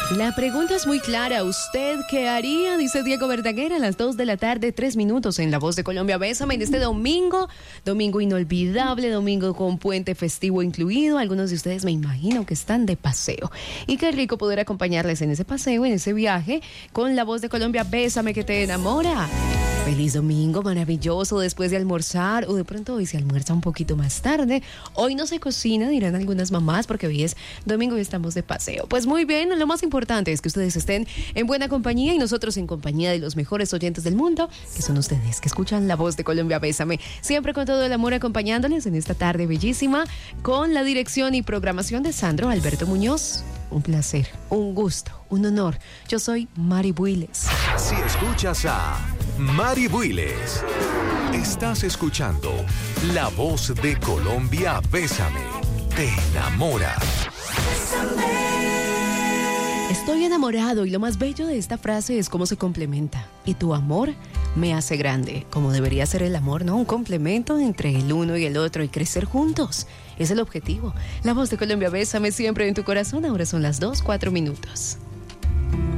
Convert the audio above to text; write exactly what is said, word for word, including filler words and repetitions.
La pregunta es muy clara. ¿Usted qué haría? Dice Diego Verdaguer a las dos de la tarde, tres minutos en La Voz de Colombia. Bésame en este domingo, domingo inolvidable, domingo con puente festivo incluido. Algunos de ustedes me imagino que están de paseo. Y qué rico poder acompañarles en ese paseo, en ese viaje, con La Voz de Colombia. Bésame que te enamora. Feliz domingo, maravilloso, después de almorzar, o de pronto hoy se almuerza un poquito más tarde. Hoy no se cocina, dirán algunas mamás, porque hoy es domingo y estamos de paseo. Pues muy bien, lo más importante es que ustedes estén en buena compañía y nosotros en compañía de los mejores oyentes del mundo, que son ustedes, que escuchan La Voz de Colombia. Bésame, siempre con todo el amor acompañándoles en esta tarde bellísima, con la dirección y programación de Sandro Alberto Muñoz. Un placer, un gusto, un honor. Yo soy Mari Builes. Si escuchas a Mari Builes, estás escuchando La Voz de Colombia. Bésame, te enamora. Estoy enamorado y lo más bello de esta frase es cómo se complementa. Y tu amor me hace grande, como debería ser el amor, ¿no? Un complemento entre el uno y el otro y crecer juntos. Es el objetivo. La Voz de Colombia, bésame siempre en tu corazón. Ahora son las dos, cuatro minutos.